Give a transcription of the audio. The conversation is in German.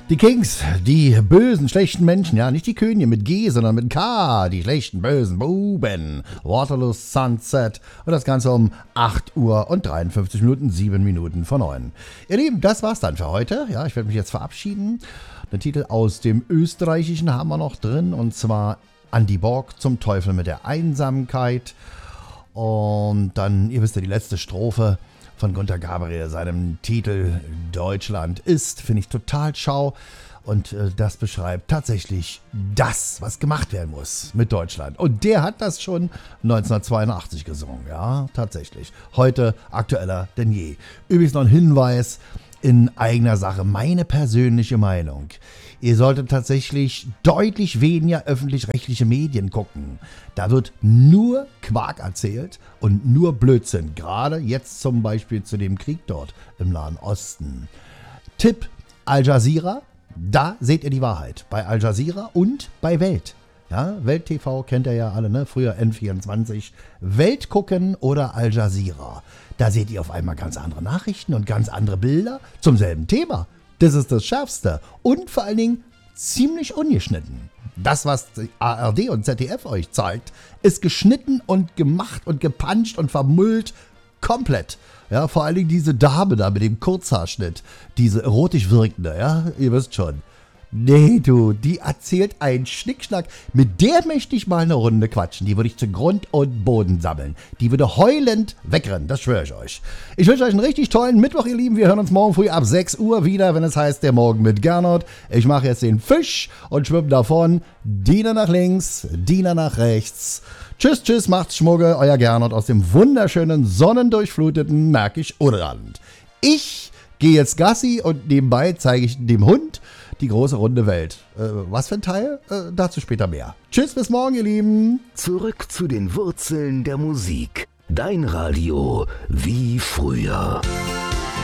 Die Kings, die bösen, schlechten Menschen, ja, nicht die Könige mit G, sondern mit K, die schlechten, bösen Buben. Waterloo Sunset und das Ganze um 8 Uhr und 53 Minuten, 7 Minuten vor 9. Ihr Lieben, das war's dann für heute. Ja, ich werde mich jetzt verabschieden. Den Titel aus dem Österreichischen haben wir noch drin und zwar Andy Borg, Zum Teufel mit der Einsamkeit. Und dann, ihr wisst ja, die letzte Strophe von Gunter Gabriel, seinem Titel Deutschland ist, finde ich total schau. Und das beschreibt tatsächlich das, was gemacht werden muss mit Deutschland. Und der hat das schon 1982 gesungen, ja, tatsächlich. Heute aktueller denn je. Übrigens noch ein Hinweis in eigener Sache, meine persönliche Meinung. Ihr solltet tatsächlich deutlich weniger öffentlich-rechtliche Medien gucken. Da wird nur Quark erzählt und nur Blödsinn. Gerade jetzt zum Beispiel zu dem Krieg dort im Nahen Osten. Tipp: Al Jazeera, da seht ihr die Wahrheit. Bei Al Jazeera und bei Welt. Ja, Welt TV kennt ihr ja alle, ne? Früher N24. Welt gucken oder Al Jazeera. Da seht ihr auf einmal ganz andere Nachrichten und ganz andere Bilder zum selben Thema. Das ist das Schärfste. Und vor allen Dingen ziemlich ungeschnitten. Das, was die ARD und ZDF euch zeigt, ist geschnitten und gemacht und gepanscht und vermüllt komplett. Ja, vor allen Dingen diese Dame da mit dem Kurzhaarschnitt, diese erotisch wirkende, ja, ihr wisst schon. Nee, du, die erzählt einen Schnickschnack. Mit der möchte ich mal eine Runde quatschen. Die würde ich zu Grund und Boden sammeln. Die würde heulend wegrennen, das schwöre ich euch. Ich wünsche euch einen richtig tollen Mittwoch, ihr Lieben. Wir hören uns morgen früh ab 6 Uhr wieder, wenn es heißt, der Morgen mit Gernot. Ich mache jetzt den Fisch und schwimme davon. Diener nach links, Diener nach rechts. Tschüss, tschüss, macht's Schmugge, euer Gernot aus dem wunderschönen, sonnendurchfluteten Märkisch-Oderland. Ich gehe jetzt Gassi und nebenbei zeige ich dem Hund die große runde Welt. Was für ein Teil? Dazu später mehr. Tschüss, bis morgen, ihr Lieben. Zurück zu den Wurzeln der Musik. Dein Radio wie früher.